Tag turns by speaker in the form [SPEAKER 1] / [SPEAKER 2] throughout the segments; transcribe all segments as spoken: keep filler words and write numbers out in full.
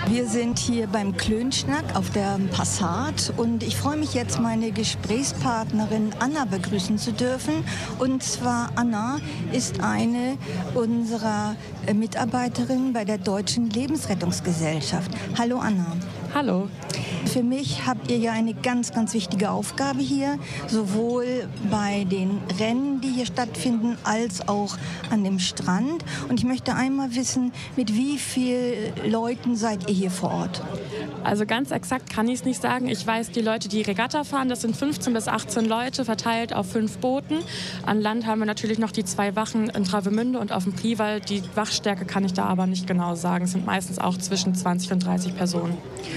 [SPEAKER 1] Wir sind hier beim Klönschnack auf der Passat und ich freue mich jetzt, meine Gesprächspartnerin Anna begrüßen zu dürfen. Und zwar Anna ist eine unserer Mitarbeiterinnen bei der Deutschen Lebensrettungsgesellschaft. Hallo Anna.
[SPEAKER 2] Hallo.
[SPEAKER 1] Für mich habt ihr ja eine ganz, ganz wichtige Aufgabe hier, sowohl bei den Rennen, die hier stattfinden, als auch an dem Strand. Und ich möchte einmal wissen, mit wie vielen Leuten seid ihr hier vor Ort?
[SPEAKER 2] Also ganz exakt kann ich es nicht sagen. Ich weiß, die Leute, die Regatta fahren, das sind fünfzehn bis achtzehn Leute, verteilt auf fünf Booten. An Land haben wir natürlich noch die zwei Wachen in Travemünde und auf dem Priwald. Die Wachstärke kann ich da aber nicht genau sagen. Es sind meistens auch zwischen zwanzig und dreißig Personen.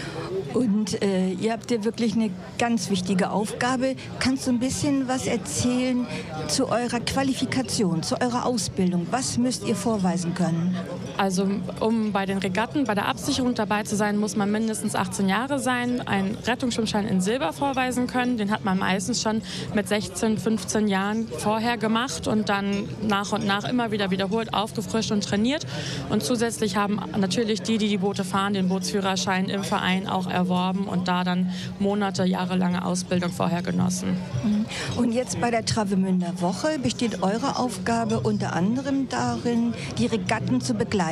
[SPEAKER 1] Und äh, ihr habt ja wirklich eine ganz wichtige Aufgabe. Kannst du ein bisschen was erzählen zu eurer Qualifikation, zu eurer Ausbildung? Was müsst ihr vorweisen können?
[SPEAKER 2] Also um bei den Regatten, bei der Absicherung dabei zu sein, muss man mindestens achtzehn Jahre sein, einen Rettungsschwimmschein in Silber vorweisen können. Den hat man meistens schon mit sechzehn, fünfzehn Jahren vorher gemacht und dann nach und nach immer wieder wiederholt, aufgefrischt und trainiert. Und zusätzlich haben natürlich die, die die Boote fahren, den Bootsführerschein im Verein auch erworben und da dann Monate, jahrelange Ausbildung vorher genossen.
[SPEAKER 1] Und jetzt bei der Travemünder Woche besteht eure Aufgabe unter anderem darin, die Regatten zu begleiten.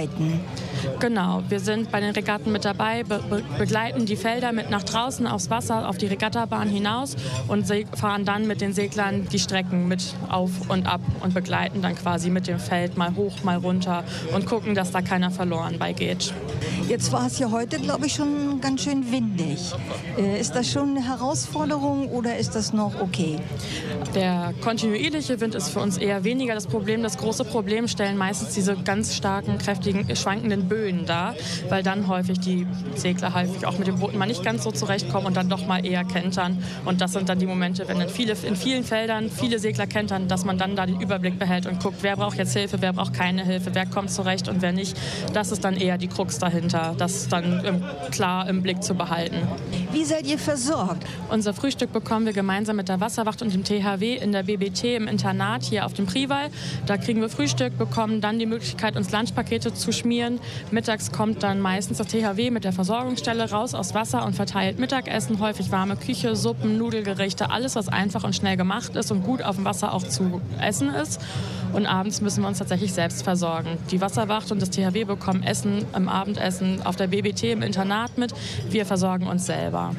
[SPEAKER 2] Genau, wir sind bei den Regatten mit dabei, be be begleiten die Felder mit nach draußen aufs Wasser, auf die Regattabahn hinaus und fahren dann mit den Seglern die Strecken mit auf und ab und begleiten dann quasi mit dem Feld mal hoch, mal runter und gucken, dass da keiner verloren bei geht.
[SPEAKER 1] Jetzt war es ja heute, glaube ich, schon ganz schön windig. Äh, ist das schon eine Herausforderung oder ist das noch okay?
[SPEAKER 2] Der kontinuierliche Wind ist für uns eher weniger das Problem. Das große Problem stellen meistens diese ganz starken, kräftigen, schwankenden Böen dar, weil dann häufig die Segler häufig auch mit dem Booten mal nicht ganz so zurechtkommen und dann doch mal eher kentern. Und das sind dann die Momente, wenn dann viele, in vielen Feldern viele Segler kentern, dass man dann da den Überblick behält und guckt, wer braucht jetzt Hilfe, wer braucht keine Hilfe, wer kommt zurecht und wer nicht. Das ist dann eher die Krux dahinter, das dann im, klar im Blick zu behalten.
[SPEAKER 1] Wie seid ihr versorgt?
[SPEAKER 2] Unser Frühstück bekommen wir gemeinsam mit der Wasserwacht und dem T H W in der B B T im Internat hier auf dem Priwall. Da kriegen wir Frühstück, bekommen dann die Möglichkeit, uns Lunchpakete zu schmieren. Mittags kommt dann meistens das T H W mit der Versorgungsstelle raus aus Wasser und verteilt Mittagessen, häufig warme Küche, Suppen, Nudelgerichte, alles, was einfach und schnell gemacht ist und gut auf dem Wasser auch zu essen ist. Und abends müssen wir uns tatsächlich selbst versorgen. Die Wasserwacht und das T H W bekommen Essen im Abendessen auf der B B T im Internat mit. Wir versorgen uns selber.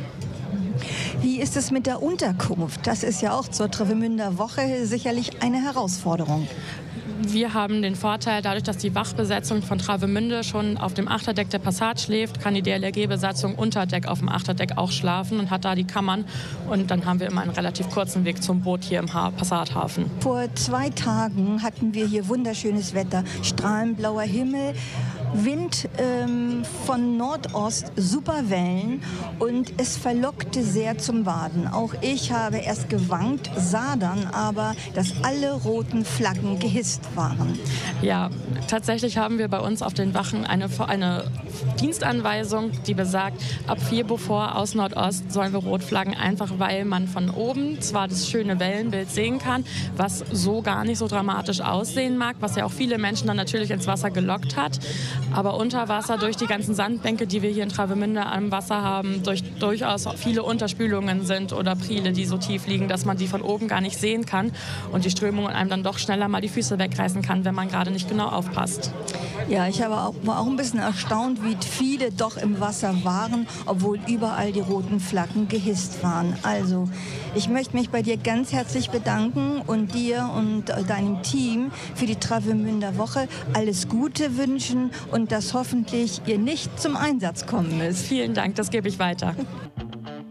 [SPEAKER 1] Wie ist es mit der Unterkunft? Das ist ja auch zur Travemünder Woche sicherlich eine Herausforderung.
[SPEAKER 2] Wir haben den Vorteil, dadurch, dass die Wachbesetzung von Travemünde schon auf dem Achterdeck der Passat schläft, kann die D L R G-Besatzung unter Deck auf dem Achterdeck auch schlafen und hat da die Kammern. Und dann haben wir immer einen relativ kurzen Weg zum Boot hier im Passathafen.
[SPEAKER 1] Vor zwei Tagen hatten wir hier wunderschönes Wetter, strahlend blauer Himmel, Wind ähm, von Nordost, super Wellen und es verlockte sehr zum Baden. Auch ich habe erst gewankt, sah dann aber, dass alle roten Flaggen gehisst waren.
[SPEAKER 2] Ja, tatsächlich haben wir bei uns auf den Wachen eine, eine Dienstanweisung, die besagt, ab vier Beaufort aus Nordost sollen wir Rotflaggen, einfach weil man von oben zwar das schöne Wellenbild sehen kann, was so gar nicht so dramatisch aussehen mag, was ja auch viele Menschen dann natürlich ins Wasser gelockt hat. Aber unter Wasser, durch die ganzen Sandbänke, die wir hier in Travemünde am Wasser haben, durch durchaus viele Unterspülungen sind oder Priele, die so tief liegen, dass man die von oben gar nicht sehen kann und die Strömung einem dann doch schneller mal die Füße wegreißen kann, wenn man gerade nicht genau aufpasst.
[SPEAKER 1] Ja, ich habe auch, war auch ein bisschen erstaunt, wie viele doch im Wasser waren, obwohl überall die roten Flaggen gehisst waren. Also, ich möchte mich bei dir ganz herzlich bedanken und dir und deinem Team für die Travemünder Woche alles Gute wünschen und dass hoffentlich ihr nicht zum Einsatz kommen müsst.
[SPEAKER 2] Vielen Dank, das gebe ich weiter.